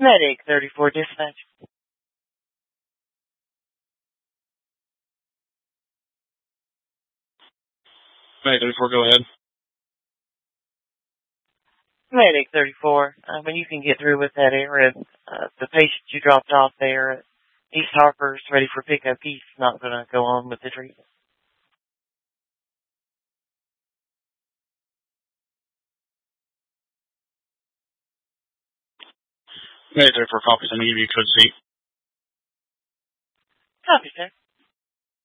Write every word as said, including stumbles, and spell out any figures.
Medic thirty-four dispatch. Medic thirty-four, go ahead. Medic thirty-four, uh, when you can get through with that area, uh, the patient you dropped off there at East Harper's ready for pickup. He's not going to go on with the treatment. Medic thirty-four, copy. I'm going to give you a code C. Copy, sir.